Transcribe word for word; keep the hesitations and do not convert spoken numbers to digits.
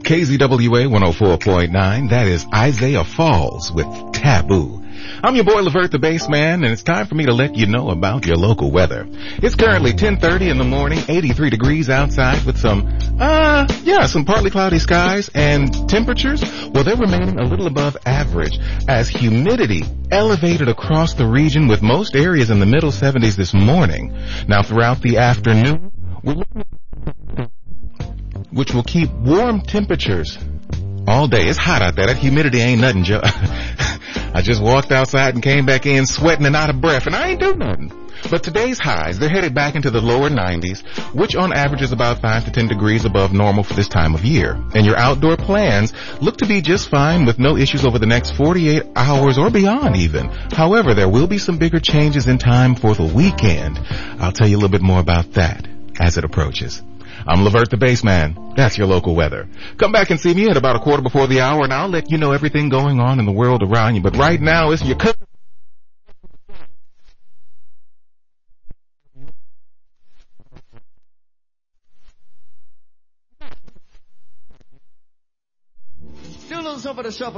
K Z W A one oh four point nine. That is Isaiah Falls with Taboo. I'm your boy Levert the Bassman, and it's time for me to let you know about your local weather. It's currently ten thirty in the morning, eighty-three degrees outside with some, uh, yeah, some partly cloudy skies, and temperatures, well, they're remaining a little above average as humidity elevated across the region with most areas in the middle seventies this morning. Now, throughout the afternoon, we're looking at which will keep warm temperatures all day. It's hot out there. That humidity ain't nothing, Joe. I just walked outside and came back in sweating and out of breath, and I ain't do nothing. But today's highs, they're headed back into the lower nineties, which on average is about five to ten degrees above normal for this time of year. And your outdoor plans look to be just fine with no issues over the next forty-eight hours or beyond even. However, there will be some bigger changes in time for the weekend. I'll tell you a little bit more about that as it approaches. I'm Levert the Bassman. That's your local weather. Come back and see me at about a quarter before the hour, and I'll let you know everything going on in the world around you. But right now, it's your cousin. Do a little something to shuffle.